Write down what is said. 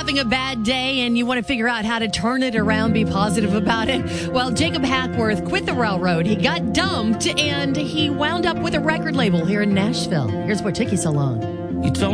having a bad day and you want to figure out how to turn it around, be positive about it? Well, Jacob Hackworth quit the railroad. He got dumped and he wound up with a record label here in Nashville. Here's what took you so long. You told